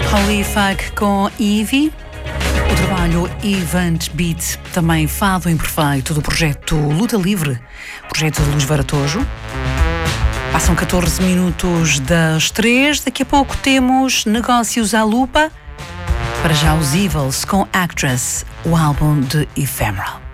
Holy Fag com Evie. O trabalho Event Beat, também Fado Imperfeito, do projeto Luta Livre, projeto de Luís Varatojo. Passam 14 minutos das 3. Daqui a pouco temos Negócios à Lupa. Para já os Evils com Actress, o álbum de Ephemeral.